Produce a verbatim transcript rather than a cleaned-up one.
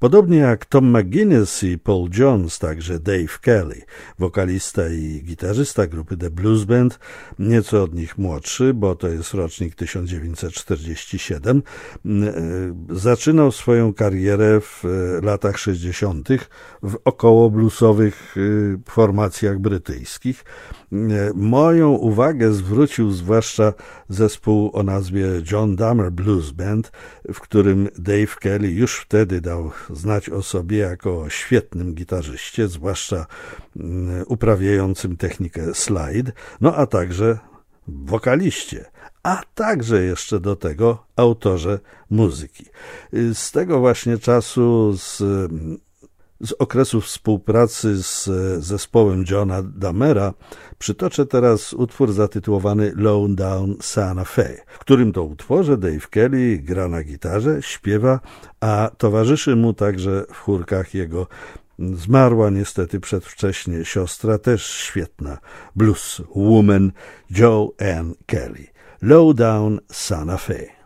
Podobnie jak Tom McGuinness i Paul Jones, także Dave Kelly, wokalista i gitarzysta grupy The Blues Band, nieco od nich młodszy, bo to jest rocznik tysiąc dziewięćset czterdziesty siódmy, zaczynał swoją karierę w latach sześćdziesiątych w około bluesowych formacjach brytyjskich. Moją uwagę zwrócił zwłaszcza zespół o nazwie John Dummer Blues Band, w którym Dave Kelly już wtedy dał znać o sobie jako świetnym gitarzyście, zwłaszcza uprawiającym technikę slide, no a także wokaliście, a także jeszcze do tego autorze muzyki. Z tego właśnie czasu, z Z okresu współpracy z zespołem Johna Dummera przytoczę teraz utwór zatytułowany Low Down Santa Fe, w którym to utworze Dave Kelly gra na gitarze, śpiewa, a towarzyszy mu także w chórkach jego zmarła niestety przedwcześnie siostra, też świetna blues woman, Jo Ann Kelly. Low Down Santa Fe.